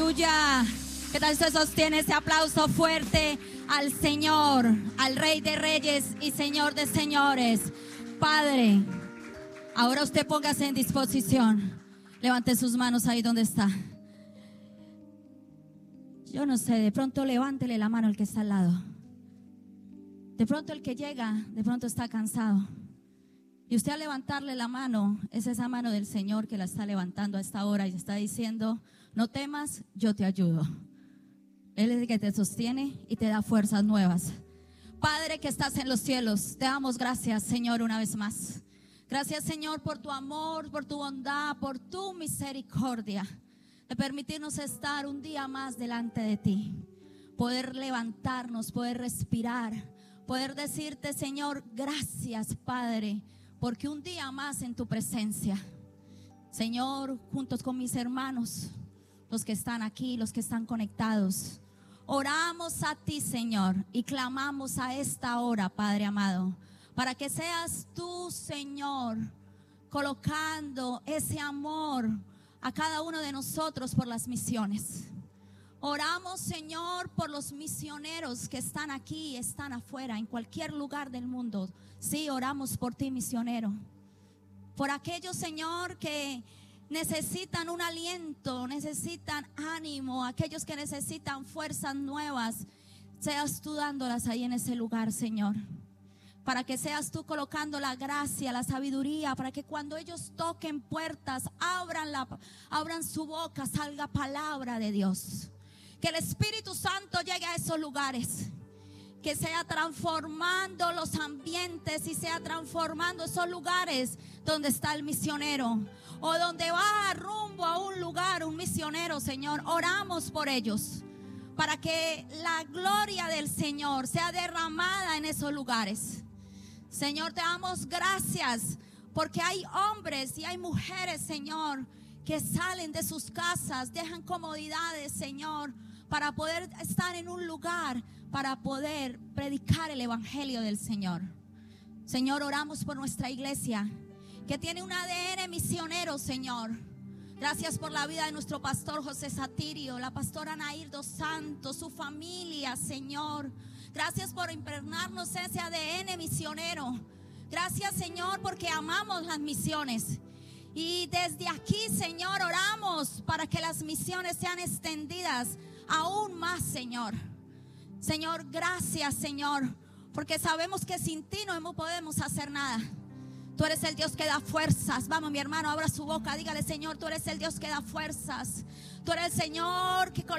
Aleluya. ¿Qué tal se sostiene ese aplauso fuerte al Señor, al Rey de Reyes y Señor de Señores? Padre, ahora usted póngase en disposición. Levante sus manos ahí donde está. Yo no sé, de pronto levántele la mano al que está al lado. De pronto el que llega, de pronto está cansado. Y usted al levantarle la mano, es esa mano del Señor que la está levantando a esta hora y está diciendo: no temas, yo te ayudo. Él es el que te sostiene y te da fuerzas nuevas. Padre que estás en los cielos, te damos gracias, Señor, una vez más. Gracias, Señor, por tu amor, por tu bondad, por tu misericordia, de permitirnos estar un día más delante de ti, poder levantarnos, poder respirar, poder decirte, Señor, gracias, Padre, porque un día más en tu presencia. Señor, juntos con mis hermanos, los que están aquí, los que están conectados, oramos a ti, Señor, y clamamos a esta hora, Padre amado, para que seas tú, Señor, colocando ese amor a cada uno de nosotros por las misiones. Oramos, Señor, por los misioneros que están aquí, están afuera, en cualquier lugar del mundo. Sí, oramos por ti, misionero. Por aquellos, Señor, que necesitan un aliento, necesitan ánimo, aquellos que necesitan fuerzas nuevas, seas tú dándolas ahí en ese lugar, Señor. Para que seas tú colocando la gracia, la sabiduría, para que cuando ellos toquen puertas, abran su boca, salga palabra de Dios. Que el Espíritu Santo llegue a esos lugares, que sea transformando los ambientes y sea transformando esos lugares donde está el misionero o donde va rumbo a un lugar un misionero, Señor. Oramos por ellos para que la gloria del Señor sea derramada en esos lugares. Señor, te damos gracias porque hay hombres y hay mujeres, Señor, que salen de sus casas, dejan comodidades, Señor, para poder estar en un lugar, para poder predicar el evangelio del Señor. Señor, oramos por nuestra iglesia, que tiene un ADN misionero, Señor. Gracias por la vida de nuestro pastor José Satirio, la pastora Nair dos Santos, su familia, Señor. Gracias por impregnarnos ese ADN misionero. Gracias, Señor, porque amamos las misiones. Y desde aquí, Señor, oramos para que las misiones sean extendidas aún más, Señor. Señor, gracias, Señor, porque sabemos que sin ti no podemos hacer nada. Tú eres el Dios que da fuerzas. Vamos, mi hermano, abra su boca, dígale: Señor, tú eres el Dios que da fuerzas. Tú eres el Señor que